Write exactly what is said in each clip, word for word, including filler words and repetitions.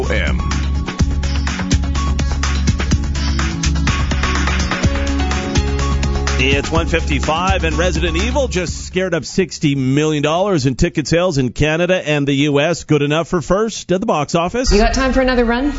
M. It's one fifty-five, and Resident Evil just scared up sixty million dollars in ticket sales in Canada and the U S. Good enough for first at the box office. You got time for another run?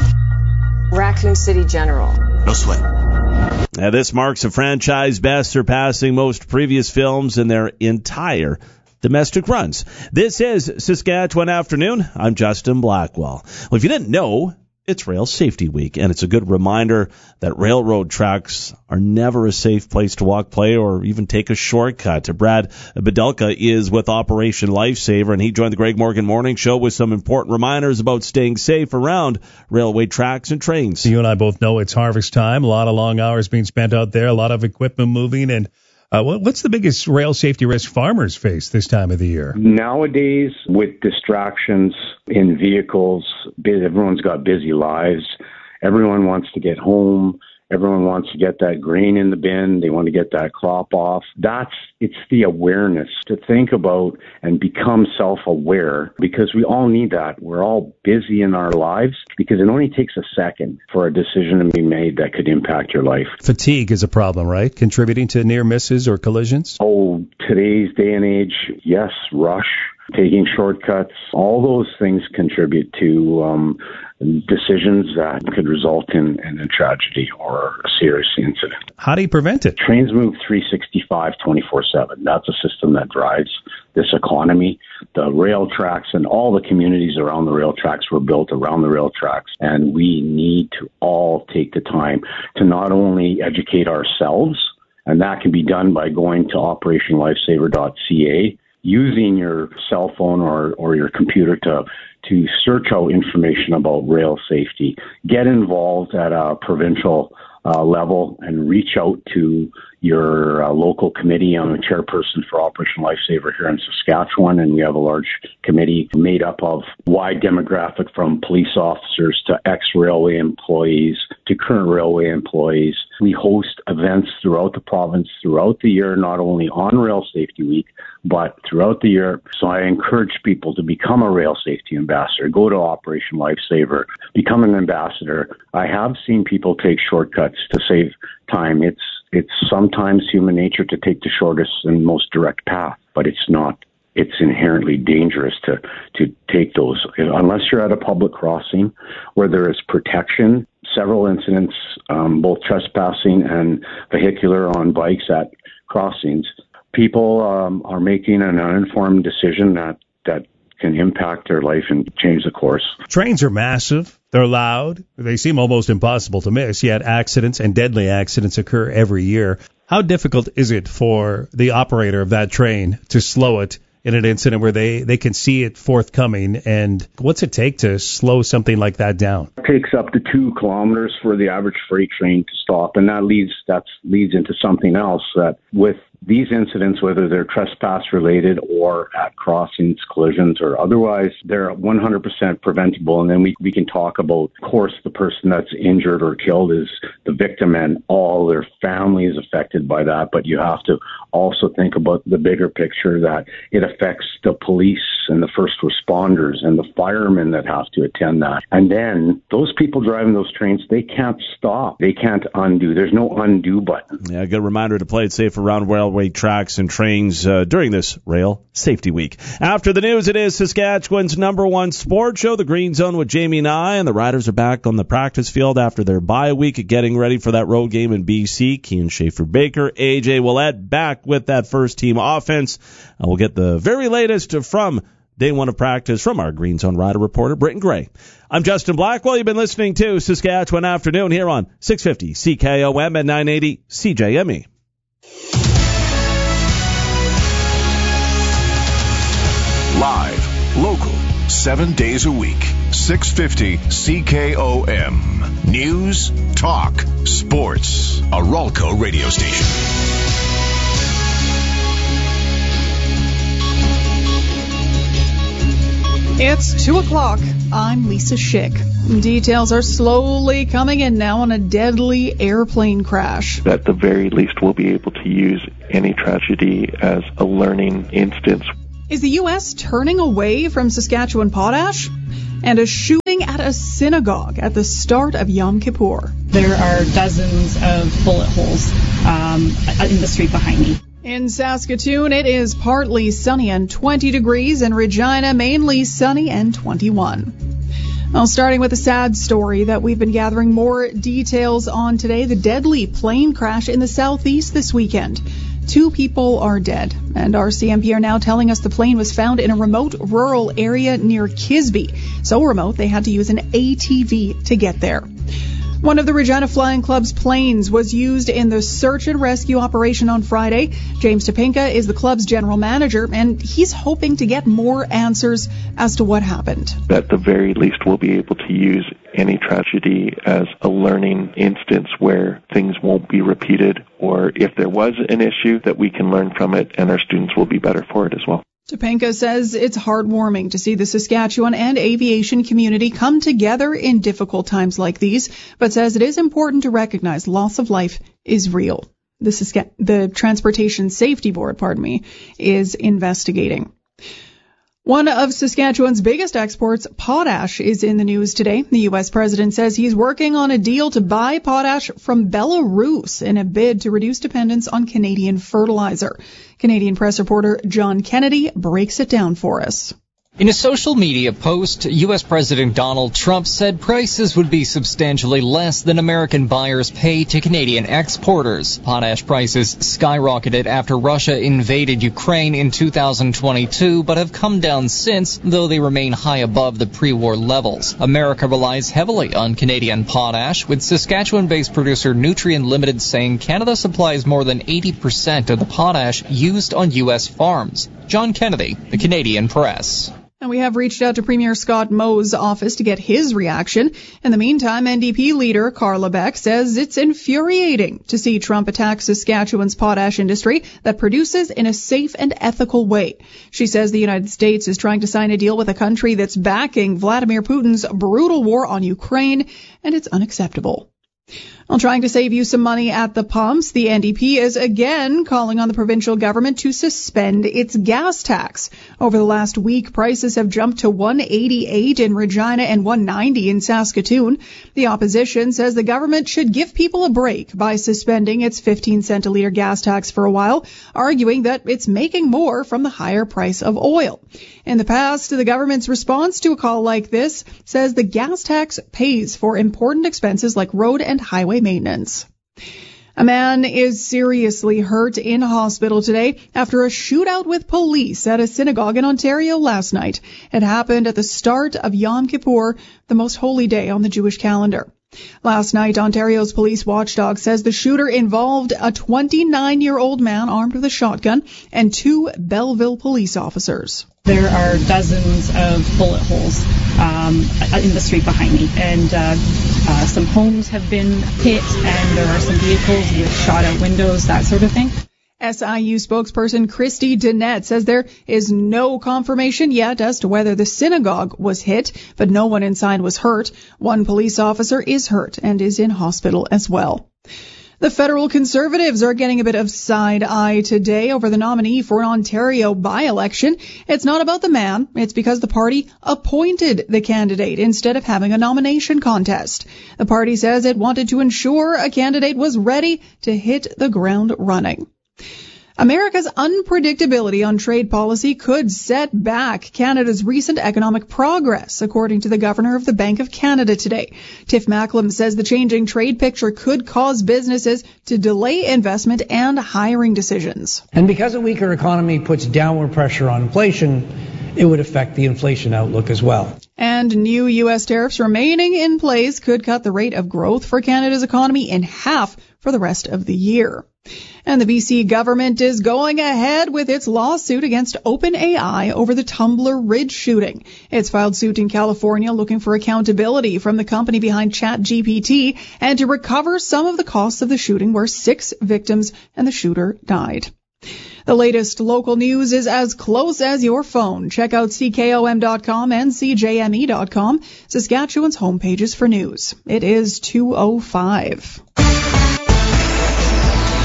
Raccoon City General. No sweat. Now, this marks a franchise best, surpassing most previous films in their entire domestic runs. This is Saskatchewan Afternoon. I'm Justin Blackwell. Well, if you didn't know, it's Rail Safety Week, and it's a good reminder that railroad tracks are never a safe place to walk, play, or even take a shortcut. Brad Bedelka is with Operation Lifesaver, and he joined the Greg Morgan Morning Show with some important reminders about staying safe around railway tracks and trains. You and I both know it's harvest time, a lot of long hours being spent out there, a lot of equipment moving, and Uh, what's the biggest rail safety risk farmers face this time of the year? Nowadays, with distractions in vehicles, everyone's got busy lives. Everyone wants to get home. Everyone wants to get that grain in the bin. They want to get that crop off. That's, it's the awareness to think about and become self-aware, because we all need that. We're all busy in our lives because it only takes a second for a decision to be made that could impact your life. Fatigue is a problem, right? Contributing to near misses or collisions? Oh, today's day and age, yes, rush, taking shortcuts, all those things contribute to um, decisions that could result in, in a tragedy or a serious incident. How do you prevent it? Trains move three sixty-five, twenty-four seven. That's a system that drives this economy. The rail tracks and all the communities around the rail tracks were built around the rail tracks, and we need to all take the time to not only educate ourselves, and that can be done by going to operation lifesaver dot c a, using your cell phone or, or your computer to to search out information about rail safety, get involved at a provincial uh, level and reach out to your uh, local committee. I'm a chairperson for Operation Lifesaver here in Saskatchewan, and we have a large committee made up of wide demographic from police officers to ex-railway employees to current railway employees. We host events throughout the province throughout the year, not only on Rail Safety Week, but throughout the year. So I encourage people to become a rail safety ambassador. Go to Operation Lifesaver, become an ambassador. I have seen people take shortcuts to save time. It's it's sometimes human nature to take the shortest and most direct path, but it's not. It's inherently dangerous to, to take those. Unless you're at a public crossing where there is protection, several incidents, um, both trespassing and vehicular on bikes at crossings, people um, are making an uninformed decision that, that can impact their life and change the course. Trains are massive. They're loud. They seem almost impossible to miss, yet accidents and deadly accidents occur every year. How difficult is it for the operator of that train to slow it in an incident where they, they can see it forthcoming, and what's it take to slow something like that down? It takes up to two kilometers for the average freight train to stop, and that leads that leads into something else, that with these incidents, whether they're trespass related or at crossings, collisions, or otherwise, they're one hundred percent preventable. And then we, we can talk about, of course, the person that's injured or killed is the victim and all their family is affected by that. But you have to also think about the bigger picture, that it affects the police and the first responders and the firemen that have to attend that. And then those people driving those trains, they can't stop. They can't undo. There's no undo button. Yeah, a good reminder to play it safe around railway tracks and trains uh, during this Rail Safety Week. After the news, it is Saskatchewan's number one sports show, The Green Zone with Jamie Nye, and the Riders are back on the practice field after their bye week, getting ready for that road game in B C. Kean Schaefer-Baker, A J Ouellette back with that first team offense. Uh, we'll get the very latest from day one of practice from our Green Zone Rider reporter, Britton Gray. I'm Justin Blackwell. You've been listening to Saskatchewan Afternoon here on six fifty C K O M and nine eighty C J M E. Live, local, seven days a week. six fifty C K O M. News, talk, sports. A Ralco radio station. It's two o'clock. I'm Lisa Schick. Details are slowly coming in now on a deadly airplane crash. At the very least, we'll be able to use any tragedy as a learning instance. Is the U S turning away from Saskatchewan potash? And a shooting at a synagogue at the start of Yom Kippur. There are dozens of bullet holes um, in the street behind me. In Saskatoon, it is partly sunny and twenty degrees. In Regina, mainly sunny and twenty-one. Well, starting with a sad story that we've been gathering more details on today, the deadly plane crash in the southeast this weekend. Two people are dead, and R C M P are now telling us the plane was found in a remote rural area near Kisby. So remote, they had to use an A T V to get there. One of the Regina Flying Club's planes was used in the search and rescue operation on Friday. James Topinka is the club's general manager, and he's hoping to get more answers as to what happened. At the very least, we'll be able to use any tragedy as a learning instance where things won't be repeated, or if there was an issue, that we can learn from it and our students will be better for it as well. Topinka says it's heartwarming to see the Saskatchewan and aviation community come together in difficult times like these, but says it is important to recognize loss of life is real. The, Sask- the Transportation Safety Board, pardon me, is investigating. One of Saskatchewan's biggest exports, potash, is in the news today. The U S president says he's working on a deal to buy potash from Belarus in a bid to reduce dependence on Canadian fertilizer. Canadian press reporter John Kennedy breaks it down for us. In a social media post, U S President Donald Trump said prices would be substantially less than American buyers pay to Canadian exporters. Potash prices skyrocketed after Russia invaded Ukraine in two thousand twenty-two, but have come down since, though they remain high above the pre-war levels. America relies heavily on Canadian potash, with Saskatchewan-based producer Nutrien Limited saying Canada supplies more than eighty percent of the potash used on U S farms. John Kennedy, the Canadian Press. And we have reached out to Premier Scott Moe's office to get his reaction. In the meantime, N D P leader Carla Beck says it's infuriating to see Trump attack Saskatchewan's potash industry that produces in a safe and ethical way. She says the United States is trying to sign a deal with a country that's backing Vladimir Putin's brutal war on Ukraine, and it's unacceptable. While trying to save you some money at the pumps, the N D P is again calling on the provincial government to suspend its gas tax. Over the last week, prices have jumped to one eighty-eight in Regina and one ninety in Saskatoon. The opposition says the government should give people a break by suspending its fifteen cent a litre gas tax for a while, arguing that it's making more from the higher price of oil. In the past, the government's response to a call like this says the gas tax pays for important expenses like road and highway maintenance. A man is seriously hurt in hospital today after a shootout with police at a synagogue in Ontario last night. It happened at the start of Yom Kippur, the most holy day on the Jewish calendar. Last night, Ontario's police watchdog says the shooter involved a twenty-nine-year-old man armed with a shotgun and two Belleville police officers. There are dozens of bullet holes um, in the street behind me, and uh, uh, some homes have been hit, and there are some vehicles with shot-out windows, that sort of thing. S I U spokesperson Christy Dennett says there is no confirmation yet as to whether the synagogue was hit, but no one inside was hurt. One police officer is hurt and is in hospital as well. The federal Conservatives are getting a bit of side eye today over the nominee for an Ontario by-election. It's not about the man. It's because the party appointed the candidate instead of having a nomination contest. The party says it wanted to ensure a candidate was ready to hit the ground running. America's unpredictability on trade policy could set back Canada's recent economic progress, according to the governor of the Bank of Canada today. Tiff Macklem says the changing trade picture could cause businesses to delay investment and hiring decisions. And because a weaker economy puts downward pressure on inflation, it would affect the inflation outlook as well. And new U S tariffs remaining in place could cut the rate of growth for Canada's economy in half for the rest of the year. And the B C government is going ahead with its lawsuit against OpenAI over the Tumbler Ridge shooting. It's filed suit in California looking for accountability from the company behind ChatGPT and to recover some of the costs of the shooting where six victims and the shooter died. The latest local news is as close as your phone. Check out C K O M dot com and C J M E dot com, Saskatchewan's homepages for news. It is two oh five.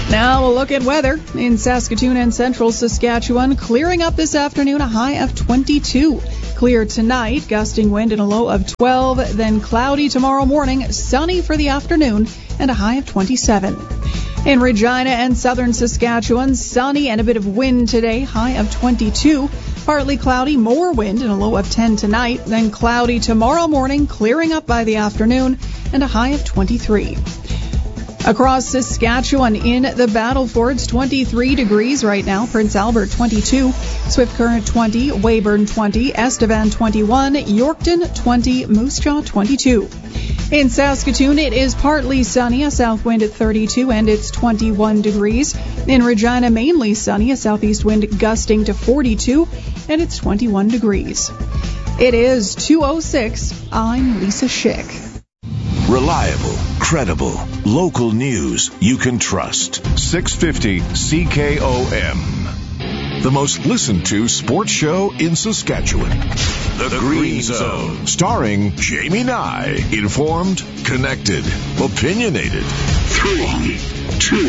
Now a look at weather. In Saskatoon and central Saskatchewan, clearing up this afternoon, a high of twenty-two. Clear tonight, gusting wind and a low of twelve. Then cloudy tomorrow morning, sunny for the afternoon, and a high of twenty-seven. In Regina and southern Saskatchewan, sunny and a bit of wind today, high of twenty-two. Partly cloudy, more wind, and a low of ten tonight. Then cloudy tomorrow morning, clearing up by the afternoon, and a high of twenty-three. Across Saskatchewan, in the Battlefords, twenty-three degrees right now. Prince Albert, twenty-two. Swift Current, twenty. Weyburn, twenty. Estevan, twenty-one. Yorkton, twenty. Moose Jaw, twenty-two. In Saskatoon, it is partly sunny, a south wind at thirty-two, and it's twenty-one degrees. In Regina, mainly sunny, a southeast wind gusting to forty-two, and it's twenty-one degrees. It is two oh six. I'm Lisa Schick. Reliable, credible, local news you can trust. six fifty C K O M. The most listened to sports show in Saskatchewan. The, the Green Zone. Starring Jamie Nye. Informed, connected, opinionated. Three, two,